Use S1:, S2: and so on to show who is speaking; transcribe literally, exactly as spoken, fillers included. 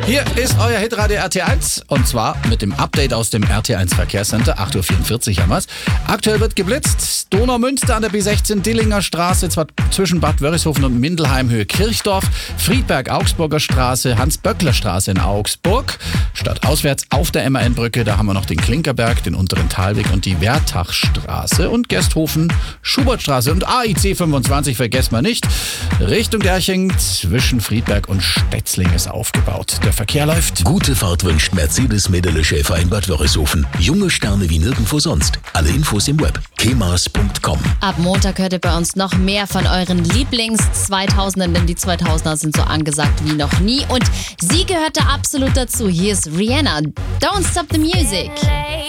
S1: Hier ist euer Hitradio R T eins und zwar mit dem Update aus dem R T eins Verkehrscenter. acht Uhr vierundvierzig haben wir's. Aktuell wird geblitzt. Donaumünster an der B sechzehn, Dillinger Straße, zwar zwischen Bad Wörishofen und Mindelheim, Höhe Kirchdorf. Friedberg, Augsburger Straße, Hans-Böckler-Straße in Augsburg. Stadtauswärts auf der M A N-Brücke, da haben wir noch den Klinkerberg, den unteren Talweg und die Wertachstraße. Und Gersthofen, Schubertstraße und A I C fünfundzwanzig, vergessen wir nicht. Richtung Derching zwischen Friedberg und Stetzling ist aufgebaut. Der Verkehr läuft.
S2: Gute Fahrt wünscht Mercedes Medele Schäfer in Bad Wörishofen. Junge Sterne wie nirgendwo sonst. Alle Infos im Web. kemas punkt com.
S3: Ab Montag hört ihr bei uns noch mehr von euren Lieblings-zweitausendern, denn die zweitausender sind so angesagt wie noch nie. Und sie gehört da absolut dazu. Hier ist Rihanna. Don't Stop the Music.